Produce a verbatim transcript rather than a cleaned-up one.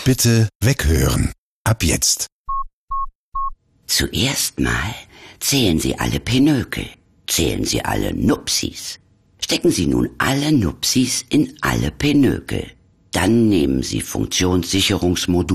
Bitte weghören. Ab jetzt. Zuerst mal zählen Sie alle Pinökel. Zählen Sie alle Nupsis. Stecken Sie nun alle Nupsis in alle Pinökel. Dann nehmen Sie Funktionssicherungsmodul